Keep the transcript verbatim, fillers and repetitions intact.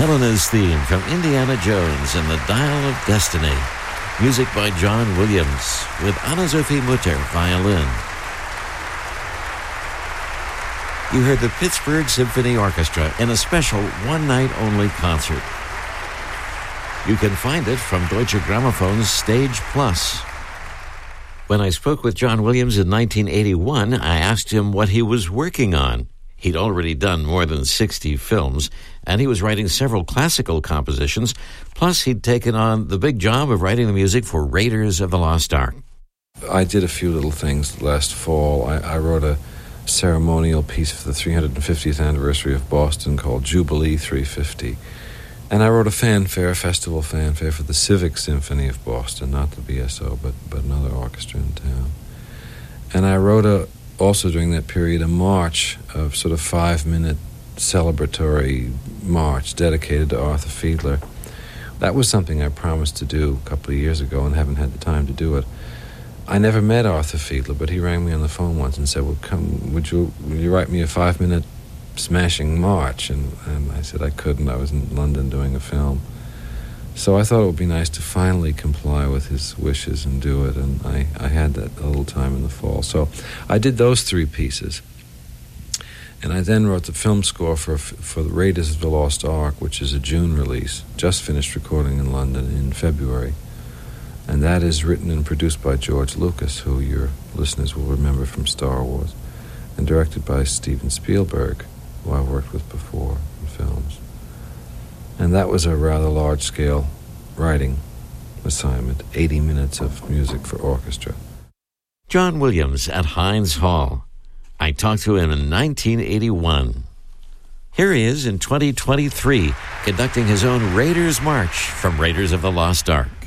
Helena's theme from Indiana Jones and the Dial of Destiny. Music by John Williams with Anna-Sophie Mutter, violin. You heard the Pittsburgh Symphony Orchestra in a special one-night-only concert. You can find it from Deutsche Grammophon's Stage Plus. When I spoke with John Williams in nineteen eighty-one, I asked him what he was working on. He'd already done more than sixty films, and he was writing several classical compositions, plus he'd taken on the big job of writing the music for Raiders of the Lost Ark. I did a few little things last fall. I, I wrote a ceremonial piece for the three hundred fiftieth anniversary of Boston called Jubilee three fifty. And I wrote a fanfare, a festival fanfare for the Civic Symphony of Boston, not the B S O, but, but another orchestra in town. And I wrote a also during that period a march of sort of five-minute celebratory march dedicated to Arthur Fiedler. That was something I promised to do a couple of years ago and haven't had the time to do it. I never met Arthur Fiedler, but he rang me on the phone once and said, well, come, would you, would you write me a five-minute smashing march? And, and I said I couldn't. I was in London doing a film. So I thought it would be nice to finally comply with his wishes and do it, and I, I had that a little time in the fall. So I did those three pieces. And I then wrote the film score for for the Raiders of the Lost Ark, which is a June release, just finished recording in London in February. And that is written and produced by George Lucas, who your listeners will remember from Star Wars, and directed by Steven Spielberg, who I've worked with before in films. And that was a rather large-scale writing assignment, eighty minutes of music for orchestra. John Williams at Heinz Hall. I talked to him in nineteen eighty-one. Here he is in twenty twenty-three, conducting his own Raiders March from Raiders of the Lost Ark.